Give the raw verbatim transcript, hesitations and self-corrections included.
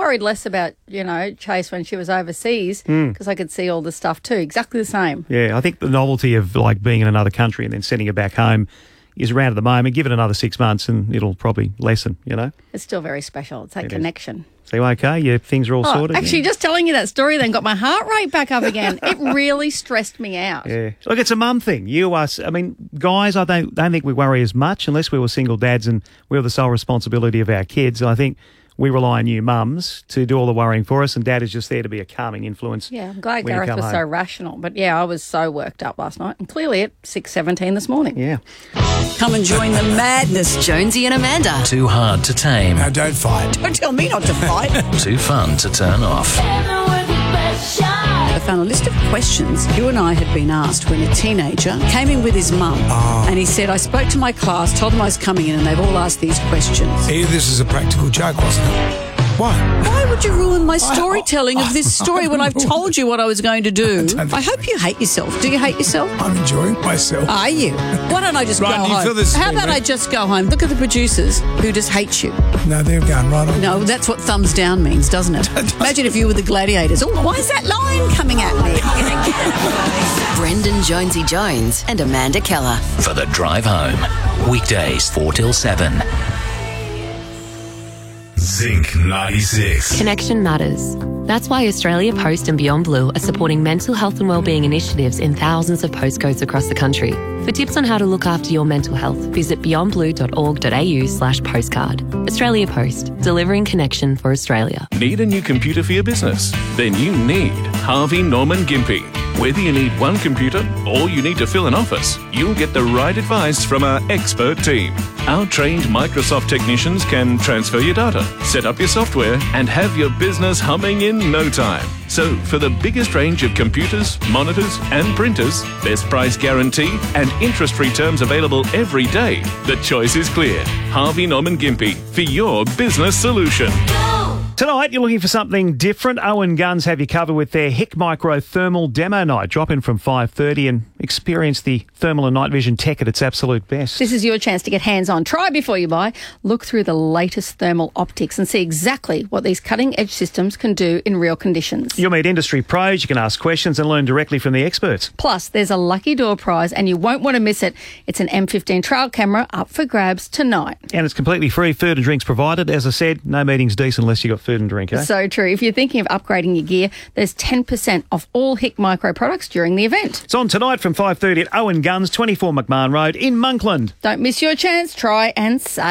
worried less about, you know, Chase when she was overseas because mm. I could see all the stuff too. Exactly the same. Yeah, I think the novelty of like being in another country and then sending her back home is around at the moment. Give it another six months and it'll probably lessen, you know. It's still very special. It's that it connection. Is. So, okay, yeah, things are all oh, sorted. Actually, yeah. just telling you that story then got my heart rate back up again. It really stressed me out. Yeah. Look, it's a mum thing. You are, I mean, guys, I don't, don't think we worry as much unless we were single dads and we were the sole responsibility of our kids. I think we rely on you mums to do all the worrying for us, and Dad is just there to be a calming influence. Yeah, I'm glad Gareth was home. so rational. But yeah, I was so worked up last night, and clearly at six seventeen this morning. Yeah. Come and join the madness, Jonesy and Amanda. Too hard to tame. Now don't fight. Don't tell me not to fight. Too fun to turn off. I found a list of questions you and I had been asked when a teenager came in with his mum. Oh. And he said, I spoke to my class, told them I was coming in, and they've all asked these questions. Hey, this is a practical joke, wasn't it? Why? Why would you ruin my storytelling of this story when I've told you what I was going to do? I hope you hate yourself. Do you hate yourself? I'm enjoying myself. Are you? Why don't I just Right, go do you home? feel this How thing, about mate? I just go home? Look at the producers who just hate you. No, they're going right on. No, that's what thumbs down means, doesn't it? Imagine if you were the gladiators. Oh, why is that line coming at me? Brendan Jonesy Jones and Amanda Keller. For the drive home. Weekdays four till seven. Zinc ninety-six. Connection matters. That's why Australia Post and Beyond Blue are supporting mental health and wellbeing initiatives in thousands of postcodes across the country. For tips on how to look after your mental health, visit beyondblue.org.au slash postcard. Australia Post, delivering connection for Australia. Need a new computer for your business? Then you need Harvey Norman Gympie. Whether you need one computer or you need to fill an office, you'll get the right advice from our expert team. Our trained Microsoft technicians can transfer your data, set up your software, and have your business humming in no time. So, for the biggest range of computers, monitors, and printers, best price guarantee, and interest-free terms available every day, the choice is clear. Harvey Norman Gympie, for your business solution. Tonight, you're looking for something different. Owen Guns have you covered with their Hick Micro Thermal Demo Night. Drop in from five thirty and experience the thermal and night vision tech at its absolute best. This is your chance to get hands-on. Try before you buy. Look through the latest thermal optics and see exactly what these cutting-edge systems can do in real conditions. You'll meet industry pros, you can ask questions and learn directly from the experts. Plus, there's a lucky door prize and you won't want to miss it. It's an M fifteen trail camera up for grabs tonight. And it's completely free. Food and drinks provided. As I said, no meeting's decent unless you've got food and drink, eh? So true. If you're thinking of upgrading your gear, there's ten percent off all Hick Micro products during the event. It's on tonight from five thirty at Owen Guns, twenty-four McMahon Road in Monkland. Don't miss your chance. Try and save.